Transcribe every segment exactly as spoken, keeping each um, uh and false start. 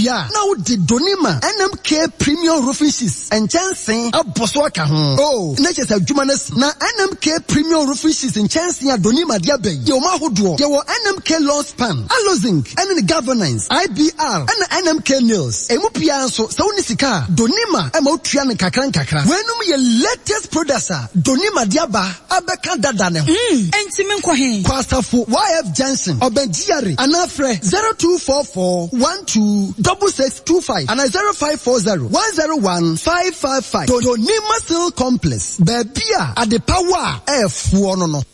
Wia, now the Donima, N M K Premium Roofing Sheets, and Chancing, a Boswaka. Oh, Natures of Jumanes, na N M K Premium Roofing Sheets and Chancing, a Donima Diabe, Yomahudo, Your N M K Law Span, Alozink, and the Governance, I B R, and N M K Nails, Emupianso, Saunisika, Donima, Emotrian Kakran Kakra. When we latest producer, Donima Diaba, Abeka Dadane. Hmm, and Simon Kwahin, Kwastafu, Y F Johnson, Obendiari, Anafre, zero two four four one two double six two five, and zero five four zero one zero one five five five. Donima Sil Complex, Babia, at the power F one no.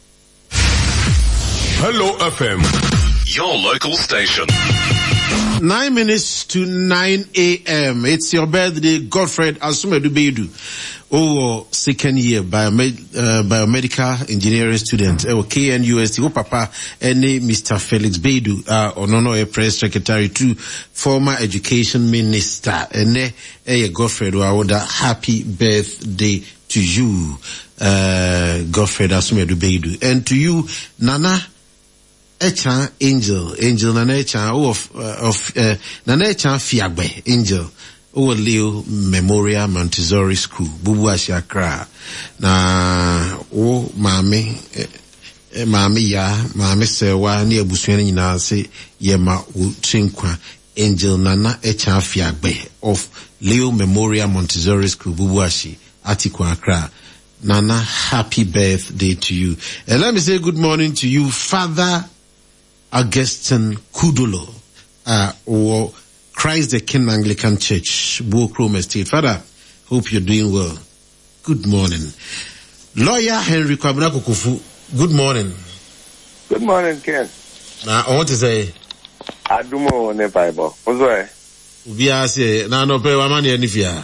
Hello F M, your local station. Nine minutes to nine a.m. It's your birthday, Godfred Asumedu Beidu. Oh, second year biomed, uh, biomedical engineering student. Oh, K N U S T. Oh, Papa, any Mister Felix Beidu, uh, Onono, a press secretary to former education minister. And eh, Godfred, I would happy birthday to you, uh, Godfred Asumedu Beidu. And to you, Nana, Echa Angel, Angel Nana Echa of, uh, of, uh, Nana Echa Fiagbe, Angel. Owo Leo Memorial Montessori School, Bubu Ashakra. Na, o, mami, eh, mami ya, mami sewa, ni ebusueni nyina se, yema uchinkwa, Angel Nana Echa Fiagbe of Leo Memorial Montessori School, Bubu Ashi, Atikwa Accra. Nana, happy birthday to you. And let me say good morning to you, Father Augustine Kudolo, uh, or Christ the King Anglican Church, Buokrome Estate. Father, hope you're doing well. Good morning. Lawyer Henry Kwabena Kukufu, good morning. Good morning, Ken. Now, I want to say, Adumo ne Bible. Ozoe. Ubia say, na no pe wamani enifia.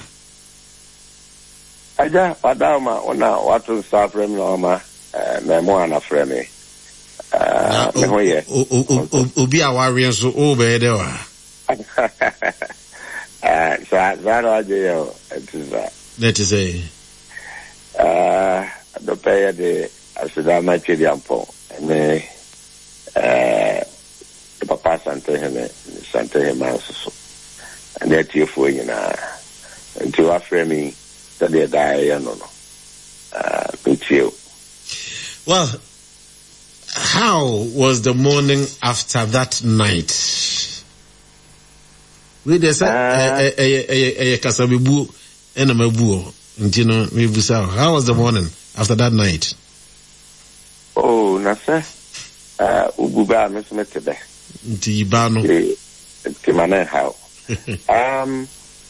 Aja, padama, ona, watu nsa frame na oma, memo ana frame. Uh, meho ye. Ubia warrior so obedewa. Uh, so that was the, it is that. That is a, uh, the pay the, Asidama Chidiampo, and me, uh, the Papa Santa Hene, Santa Hemaso, and that you for you know, until after me, that they die, no, no, uh, with you. Well, how was the morning after that night? We just eh eh eh eh kasabibu ena mabuo ntino we busa. How was the morning after that night? Oh, nasa uh ububa mesmetebe nti ibano ti mana how um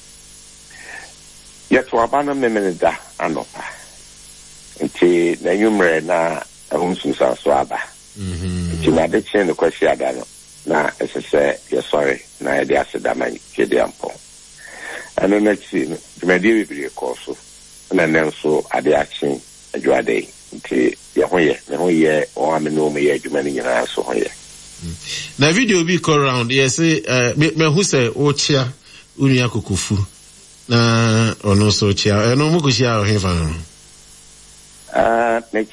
yet wabana memeneda anopa nti na yumre na ahunsusa so aba mhm nti na de chen the question adano na ese say you're sorry na de asedama kede ampo ano na chi me de bibiri koso na nenso ade achi adwade nti ye hoye me hoye o ameno me ye adwumani nyina so hoye na video bi go round yes eh me who say o chia unia kokofu na ono so chia eno mu ko chia o hefa no ah